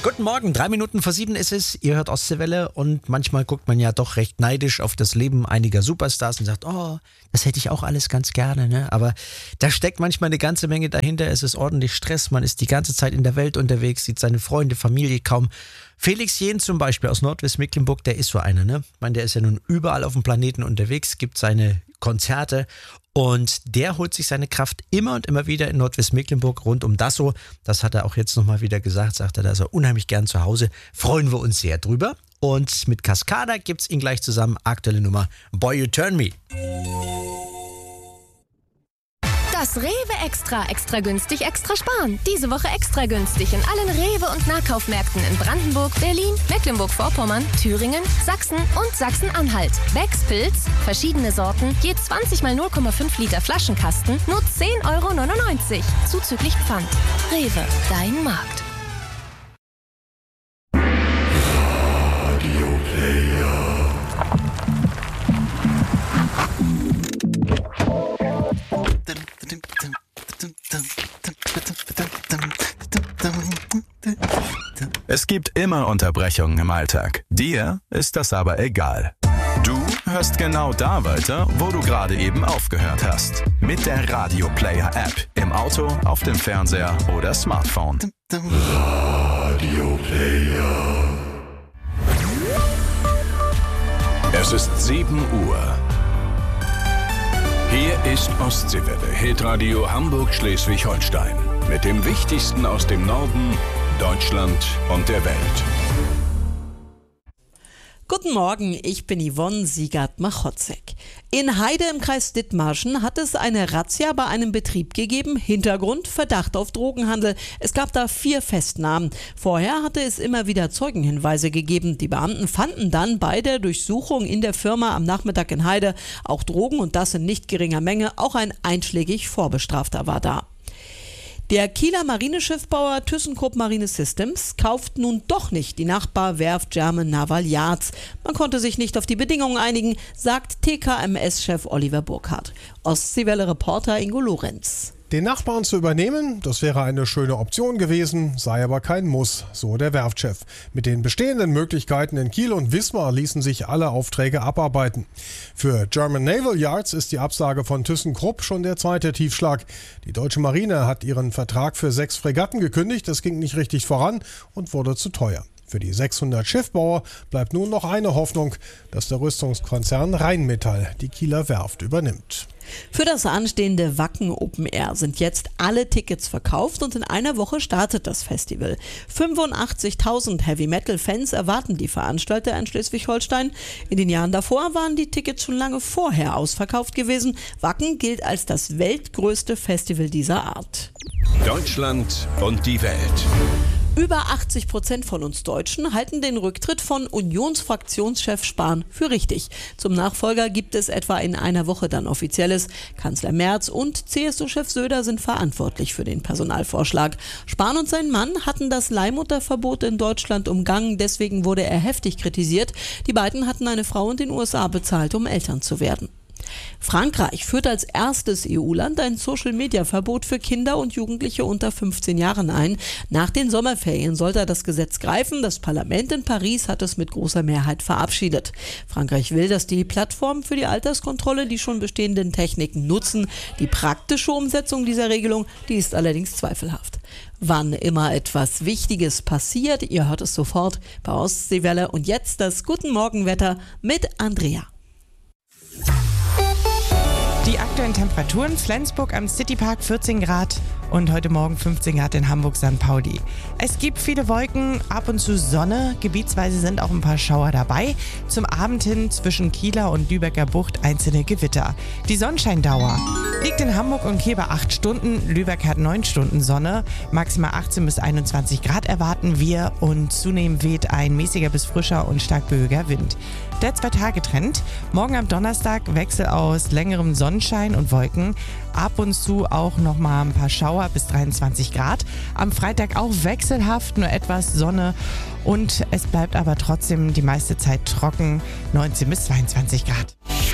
Guten Morgen, 7:03 ist es, ihr hört Ostseewelle und manchmal guckt man ja doch recht neidisch auf das Leben einiger Superstars und sagt, oh, das hätte ich auch alles ganz gerne, ne? Aber da steckt manchmal eine ganze Menge dahinter, es ist ordentlich Stress, man ist die ganze Zeit in der Welt unterwegs, sieht seine Freunde, Familie kaum. Felix Jähn zum Beispiel aus Nordwestmecklenburg, der ist so einer, ne? Ich meine, der ist ja nun überall auf dem Planeten unterwegs, gibt seine Konzerte und der holt sich seine Kraft immer und immer wieder in Nordwestmecklenburg rund um Dassow. Das hat er auch jetzt nochmal wieder gesagt, sagt er, da ist er unheimlich gern zu Hause. Freuen wir uns sehr drüber. Und mit Cascada gibt's ihn gleich zusammen. Aktuelle Nummer Boy You Turn Me. Das Rewe Extra günstig, extra sparen. Diese Woche extra günstig in allen Rewe- und Nahkaufmärkten in Brandenburg, Berlin, Mecklenburg-Vorpommern, Thüringen, Sachsen und Sachsen-Anhalt. Becks Pilz, verschiedene Sorten, je 20 mal 0,5 Liter Flaschenkasten, nur 10,99 €. Zuzüglich Pfand. Rewe, dein Markt. Es gibt immer Unterbrechungen im Alltag. Dir ist das aber egal. Du hörst genau da weiter, wo du gerade eben aufgehört hast. Mit der Radio Player App. Im Auto, auf dem Fernseher oder Smartphone. Radio Player. Es ist 7 Uhr. Hier ist Ostseewelle, Hitradio Hamburg-Schleswig-Holstein. Mit dem Wichtigsten aus dem Norden, Deutschland und der Welt. Guten Morgen, ich bin Yvonne Siegert-Machotzek. In Heide im Kreis Dithmarschen hat es eine Razzia bei einem Betrieb gegeben. Hintergrund: Verdacht auf Drogenhandel. Es gab da 4 Festnahmen. Vorher hatte es immer wieder Zeugenhinweise gegeben. Die Beamten fanden dann bei der Durchsuchung in der Firma am Nachmittag in Heide auch Drogen und das in nicht geringer Menge. Auch ein einschlägig Vorbestrafter war da. Der Kieler Marineschiffbauer ThyssenKrupp Marine Systems kauft nun doch nicht die Nachbarwerft German Naval Yards. Man konnte sich nicht auf die Bedingungen einigen, sagt TKMS-Chef Oliver Burkhardt. Ostseewelle-Reporter Ingo Lorenz. Den Nachbarn zu übernehmen, das wäre eine schöne Option gewesen, sei aber kein Muss, so der Werftchef. Mit den bestehenden Möglichkeiten in Kiel und Wismar ließen sich alle Aufträge abarbeiten. Für German Naval Yards ist die Absage von ThyssenKrupp schon der zweite Tiefschlag. Die deutsche Marine hat ihren Vertrag für 6 Fregatten gekündigt, das ging nicht richtig voran und wurde zu teuer. Für die 600 Schiffbauer bleibt nun noch eine Hoffnung, dass der Rüstungskonzern Rheinmetall die Kieler Werft übernimmt. Für das anstehende Wacken Open Air sind jetzt alle Tickets verkauft und in einer Woche startet das Festival. 85.000 Heavy-Metal-Fans erwarten die Veranstalter in Schleswig-Holstein. In den Jahren davor waren die Tickets schon lange vorher ausverkauft gewesen. Wacken gilt als das weltgrößte Festival dieser Art. Deutschland und die Welt. Über 80% von uns Deutschen halten den Rücktritt von Unionsfraktionschef Spahn für richtig. Zum Nachfolger gibt es etwa in einer Woche dann Offizielles. Kanzler Merz und CSU-Chef Söder sind verantwortlich für den Personalvorschlag. Spahn und sein Mann hatten das Leihmutterverbot in Deutschland umgangen, deswegen wurde er heftig kritisiert. Die beiden hatten eine Frau in den USA bezahlt, um Eltern zu werden. Frankreich führt als erstes EU-Land ein Social-Media-Verbot für Kinder und Jugendliche unter 15 Jahren ein. Nach den Sommerferien sollte das Gesetz greifen. Das Parlament in Paris hat es mit großer Mehrheit verabschiedet. Frankreich will, dass die Plattformen für die Alterskontrolle die schon bestehenden Techniken nutzen. Die praktische Umsetzung dieser Regelung, die ist allerdings zweifelhaft. Wann immer etwas Wichtiges passiert, ihr hört es sofort bei Ostseewelle. Und jetzt das Guten Morgen-Wetter mit Andrea. Die aktuellen Temperaturen: Flensburg am Citypark 14 Grad und heute Morgen 15 Grad in Hamburg-St. Pauli. Es gibt viele Wolken, ab und zu Sonne, gebietsweise sind auch ein paar Schauer dabei. Zum Abend hin zwischen Kieler und Lübecker Bucht einzelne Gewitter. Die Sonnenscheindauer liegt in Hamburg und Kiel bei 8 Stunden, Lübeck hat 9 Stunden Sonne, maximal 18 bis 21 Grad erwarten wir und zunehmend weht ein mäßiger bis frischer und stark böiger Wind. Der 2-Tage-Trend: morgen am Donnerstag Wechsel aus längerem Sonnenschein und Wolken, ab und zu auch nochmal ein paar Schauer bis 23 Grad. Am Freitag auch wechselhaft, nur etwas Sonne und es bleibt aber trotzdem die meiste Zeit trocken, 19 bis 22 Grad.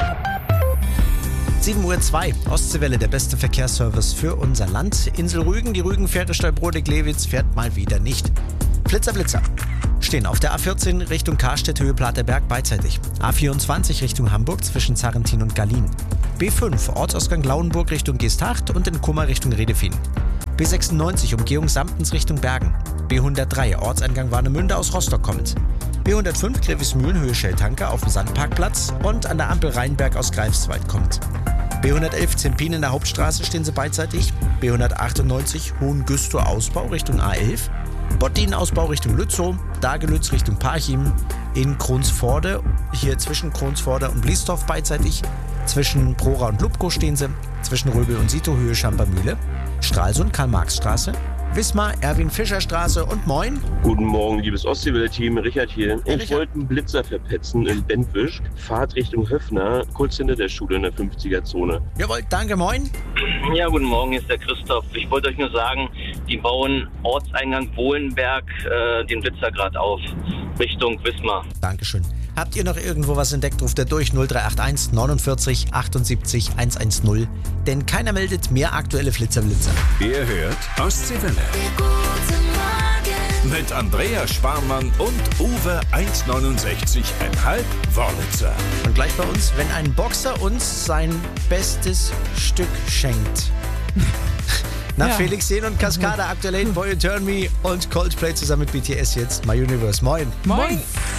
7:02 Uhr, Ostseewelle, der beste Verkehrsservice für unser Land. Insel Rügen, die Rügen-Pferdestall Brodek-Lewitz fährt mal wieder nicht. Flitzer, Blitzer. Stehen auf der A14 Richtung Karstedt, Höhe Platerberg beidseitig. A24 Richtung Hamburg zwischen Zarrentin und Gallien. B5 Ortsausgang Lauenburg Richtung Geesthacht und in Kummer Richtung Redefin. B96 Umgehung Samtens Richtung Bergen. B103 Ortseingang Warnemünde aus Rostock kommend. B105 Grevismühlen Höhe Schelltanker auf dem Sandparkplatz und an der Ampel Rheinberg aus Greifswald kommt. B111 Zempin in der Hauptstraße stehen sie beidseitig. B198 Hohengüstor Ausbau Richtung A11. Bottin Ausbau Richtung Lützow. Dagelütz Richtung Parchim. In Kronsforde, hier zwischen Kronsforde und Bliesdorf beidseitig. Zwischen Prora und Lubko stehen sie. Zwischen Röbel und Sito Höhe Schampermühle. Stralsund Karl-Marx-Straße. Wismar, Erwin-Fischer-Straße und moin. Guten Morgen, liebes Ostseewelle-Team, Richard hier. Ich wollte einen Blitzer verpetzen in Bentwisch, Fahrt Richtung Höfner, kurz hinter der Schule in der 50er-Zone. Jawohl, danke, moin. Ja, guten Morgen, hier ist der Christoph. Ich wollte euch nur sagen, die bauen Ortseingang Bohlenberg den Blitzer gerade auf, Richtung Wismar. Dankeschön. Habt ihr noch irgendwo was entdeckt, ruft er durch 0381 49 78 110. Denn keiner meldet mehr aktuelle Flitzer-Blitzer. Ihr hört Ostseewelle. Mit Andrea Sparmann und Uwe 1,69,5 Wörlitzer. Und gleich bei uns, wenn ein Boxer uns sein bestes Stück schenkt. Nach Felix Jähn und Cascada, aktuell Boy You Turn Me und Coldplay zusammen mit BTS jetzt My Universe. Moin. Moin.